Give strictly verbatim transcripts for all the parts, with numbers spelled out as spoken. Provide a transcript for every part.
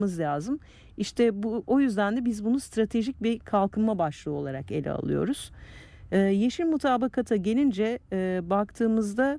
lazım. İşte bu o yüzden de biz bunu stratejik bir kalkınma başlığı olarak ele alıyoruz. Ee, yeşil mutabakata gelince e, baktığımızda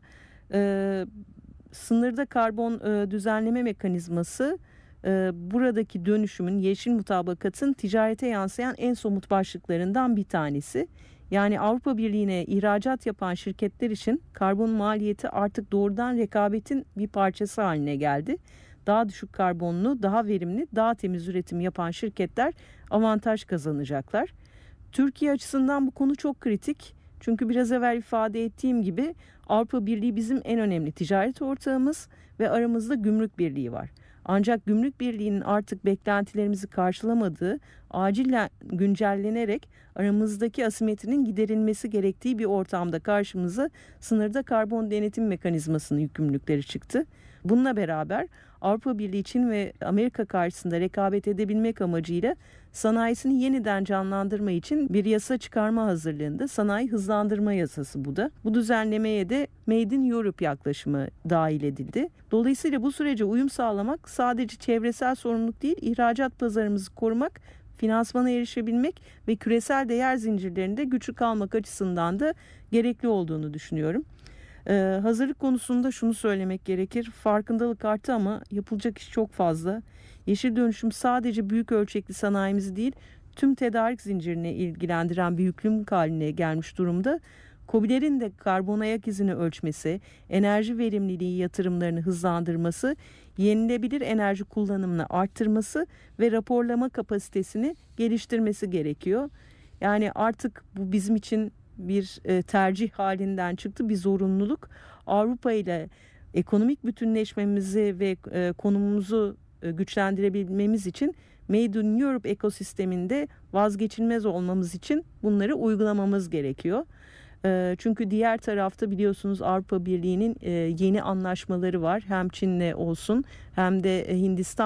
e, sınırda karbon e, düzenleme mekanizması e, buradaki dönüşümün yeşil mutabakatın ticarete yansıyan en somut başlıklarından bir tanesi. Yani Avrupa Birliği'ne ihracat yapan şirketler için karbon maliyeti artık doğrudan rekabetin bir parçası haline geldi. Daha düşük karbonlu, daha verimli, daha temiz üretim yapan şirketler avantaj kazanacaklar. Türkiye açısından bu konu çok kritik. Çünkü biraz evvel ifade ettiğim gibi Avrupa Birliği bizim en önemli ticaret ortağımız ve aramızda gümrük birliği var. Ancak gümrük birliğinin artık beklentilerimizi karşılamadığı, acilen güncellenerek aramızdaki asimetrinin giderilmesi gerektiği bir ortamda karşımıza sınırda karbon denetim mekanizmasının yükümlülükleri çıktı. Bununla beraber Avrupa Birliği, Çin ve Amerika karşısında rekabet edebilmek amacıyla sanayisini yeniden canlandırma için bir yasa çıkarma hazırlığında, sanayi hızlandırma yasası bu da. Bu düzenlemeye de Made in Europe yaklaşımı dahil edildi. Dolayısıyla bu sürece uyum sağlamak sadece çevresel sorumluluk değil, ihracat pazarımızı korumak, finansmana erişebilmek ve küresel değer zincirlerinde güçlü kalmak açısından da gerekli olduğunu düşünüyorum. Ee, hazırlık konusunda şunu söylemek gerekir. Farkındalık arttı ama yapılacak iş çok fazla. Yeşil dönüşüm sadece büyük ölçekli sanayimizi değil, tüm tedarik zincirini ilgilendiren bir yükümlülük haline gelmiş durumda. KOBİ'lerin de karbon ayak izini ölçmesi, enerji verimliliği yatırımlarını hızlandırması, yenilebilir enerji kullanımını arttırması ve raporlama kapasitesini geliştirmesi gerekiyor. Yani artık bu bizim için bir e, tercih halinden çıktı, bir zorunluluk. Avrupa ile ekonomik bütünleşmemizi ve e, konumumuzu e, güçlendirebilmemiz için Made in Europe ekosisteminde vazgeçilmez olmamız için bunları uygulamamız gerekiyor. E, çünkü diğer tarafta biliyorsunuz Avrupa Birliği'nin e, yeni anlaşmaları var. Hem Çin'le olsun hem de Hindistan